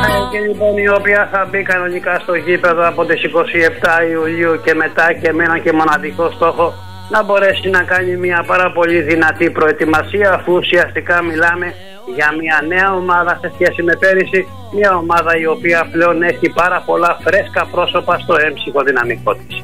Και λοιπόν η οποία θα μπει κανονικά στο γήπεδο από τις 27 Ιουλίου και μετά και με ένα και μοναδικό στόχο να μπορέσει να κάνει μια πάρα πολύ δυνατή προετοιμασία, αφού ουσιαστικά μιλάμε για μια νέα ομάδα σε σχέση με πέρυσι, μια ομάδα η οποία πλέον έχει πάρα πολλά φρέσκα πρόσωπα στο έμψυχο δυναμικό της.